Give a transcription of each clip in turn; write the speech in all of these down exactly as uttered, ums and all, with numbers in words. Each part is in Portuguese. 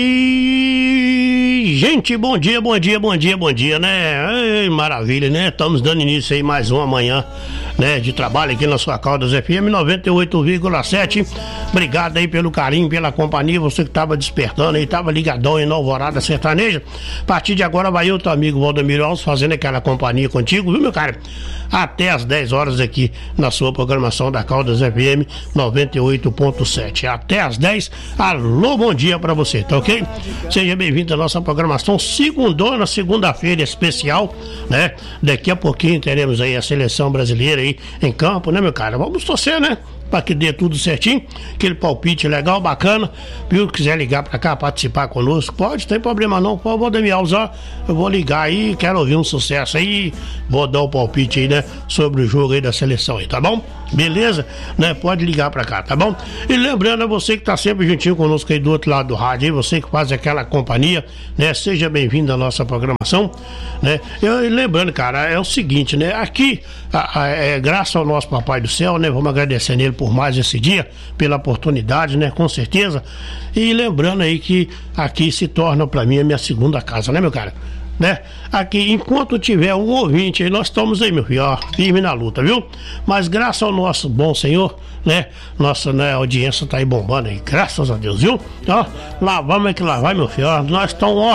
E, gente, bom dia, bom dia, bom dia, bom dia, né? Ei, maravilha, né? Estamos dando início aí mais uma manhã, né, de trabalho aqui na sua Caldas F M noventa e oito vírgula sete. Obrigado aí pelo carinho, pela companhia, você que tava despertando aí, tava ligadão em Nova Alvorada Sertaneja. A partir de agora vai o teu amigo Valdemiro Alves fazendo aquela companhia contigo, viu, meu cara? Até às dez horas aqui na sua programação da Caldas F M noventa e oito ponto sete. Até às dez, alô, bom dia pra você, tá ok? Seja bem-vindo à nossa programação segundona, segunda-feira especial, né? Daqui a pouquinho teremos aí a seleção brasileira aí em campo, né, meu cara? Vamos torcer, né? Para que dê tudo certinho, aquele palpite legal, bacana, viu? Quiser ligar para cá, participar conosco, pode, tem problema não, pô, Valdemir Alves, ó, eu vou ligar aí, quero ouvir um sucesso aí, vou dar o palpite aí, né, sobre o jogo aí da seleção aí, tá bom? Beleza? Né? Pode ligar para cá, tá bom? E lembrando a você que tá sempre juntinho conosco aí do outro lado do rádio, aí, você que faz aquela companhia, né, seja bem-vindo à nossa programação, né? Eu, e lembrando, cara, é o seguinte, né, aqui, a, a, é, graças ao nosso Papai do Céu, né, vamos agradecer nele por mais esse dia, pela oportunidade, né, com certeza, e lembrando aí que aqui se torna para mim a minha segunda casa, né, meu cara, né, aqui enquanto tiver um ouvinte aí, nós estamos aí, meu filho, ó, firme na luta, viu, mas graças ao nosso bom Senhor, né, nossa, né, audiência tá aí bombando aí, graças a Deus, viu, ó, lá vamos é que lá vai, meu filho, ó, nós estamos, ó,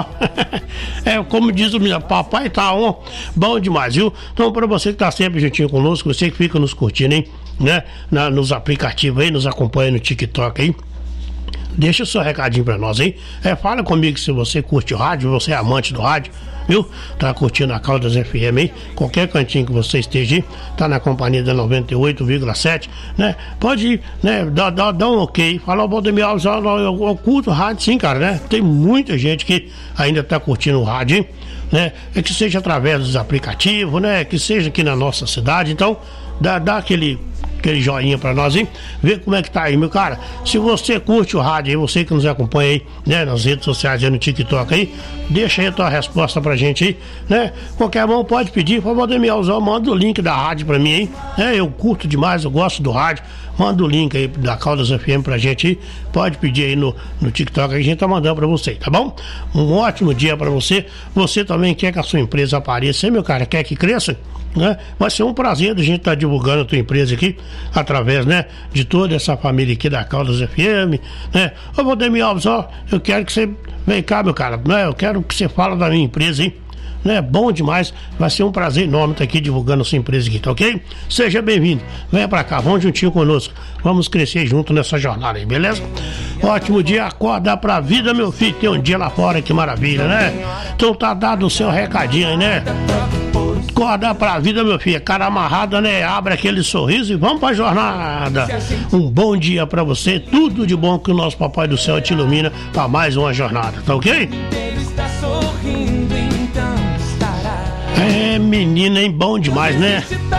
é como diz o meu papai, tá, ó, bom demais, viu, então para você que tá sempre juntinho conosco, você que fica nos curtindo, hein, né, na, nos aplicativos aí, nos acompanha no TikTok aí, deixa o seu recadinho pra nós aí, é, fala comigo se você curte o rádio, você é amante do rádio, viu, tá curtindo a Caldas F M aí, qualquer cantinho que você esteja aí, tá na companhia da noventa e oito vírgula sete, né, pode ir, né, dá, dá, dá um ok, fala, o Valdemir Alves, eu, eu, eu curto o rádio sim, cara, né, tem muita gente que ainda tá curtindo o rádio, hein, né, é que seja através dos aplicativos, né, que seja aqui na nossa cidade, então, dá, dá aquele aquele joinha pra nós, hein? Vê como é que tá aí, meu cara. Se você curte o rádio aí, você que nos acompanha aí, né, nas redes sociais aí, no TikTok aí, deixa aí a tua resposta pra gente aí, né? Qualquer mão pode pedir, por Valdemir Alves, manda o link da rádio pra mim aí, né? Eu curto demais, eu gosto do rádio. Manda o link aí da Caldas F M pra gente aí, pode pedir aí no, no TikTok, a gente tá mandando pra você, tá bom? Um ótimo dia pra você. Você também quer que a sua empresa apareça, hein, meu cara? Quer que cresça? Né? Vai ser um prazer a gente estar tá divulgando a tua empresa aqui, através, né, de toda essa família aqui da Caldas F M, né? Ô Valdemir Alves, ó, eu quero que você vem cá, meu cara, né? Eu quero que você fale da minha empresa, hein? Né? Bom demais, vai ser um prazer enorme estar aqui divulgando a sua empresa aqui, tá ok? Seja bem-vindo, venha pra cá, vamos juntinho conosco, vamos crescer junto nessa jornada aí, beleza? Ótimo dia, acorda pra vida, meu filho, tem um dia lá fora, que maravilha, né? Então tá dado o seu recadinho aí, né? Acorda pra vida, meu filho, cara amarrada, né? Abre aquele sorriso e vamos pra jornada. Um bom dia pra você, tudo de bom que o nosso Papai do Céu te ilumina pra mais uma jornada, tá ok? É, menina, hein? Bom demais, né?